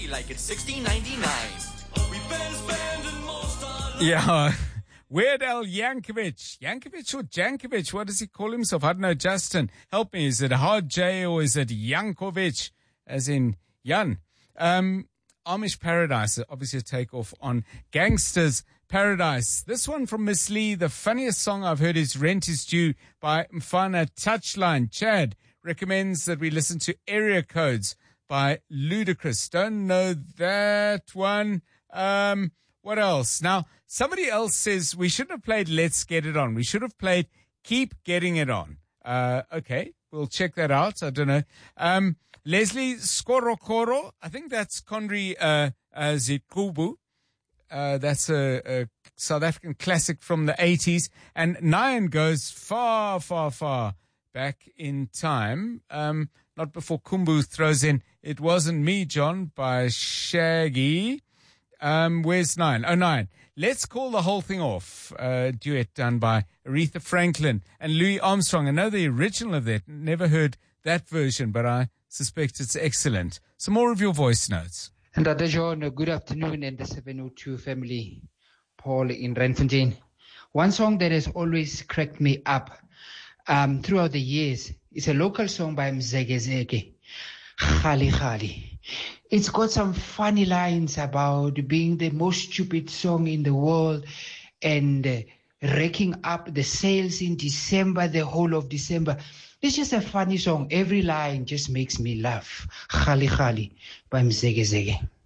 like it's $16.99. We've been spending most of Yeah. Weird Al Yankovic. Yankovic or Jankovic? What does he call himself? I don't know. Justin, help me. Is it hard J or is it Yankovic? As in Jan. Amish Paradise, obviously a takeoff on Gangsters Paradise. This one from Miss Lee. The funniest song I've heard is Rent is Due by Mfana Touchline. Chad recommends that we listen to Area Codes by Ludacris. Don't know that one. What else? Now, somebody else says we shouldn't have played Let's Get It On. We should have played Keep Getting It On. Okay, we'll check that out. I don't know. Leslie Skorokoro, I think that's Conry Zikubu. That's a South African classic from the 80s. And Nyan goes far, far, far back in time. Not before Kumbu throws in It Wasn't Me, John by Shaggy. Where's Nyan? Oh, Nyan. Let's Call the Whole Thing Off. Duet done by Aretha Franklin and Louis Armstrong. I know the original of that. Never heard that version, but I suspect it's excellent. Some more of your voice notes. And John, good afternoon, and the 702 family. Paul in Randfontein. One song that has always cracked me up throughout the years is a local song by Mzege Zege, Khali Khali. It's got some funny lines about being the most stupid song in the world and raking up the sales in December, the whole of December. It's just a funny song. Every line just makes me laugh. Khali Khali by Mzege Zege.